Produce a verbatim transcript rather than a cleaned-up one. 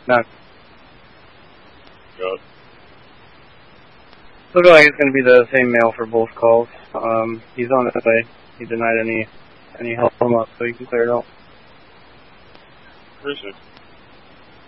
None. Good. Looks like it's going to be the same mail for both calls. Um, he's on his way. He denied any any help from us, so you can clear it out. Appreciate it.